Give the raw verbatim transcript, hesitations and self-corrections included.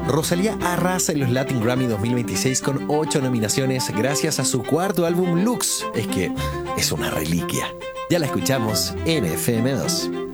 Rosalía arrasa en los Latin Grammy dos mil veintiséis con ocho nominaciones gracias a su cuarto álbum Lux. Es que es una reliquia. Ya la escuchamos en F M dos.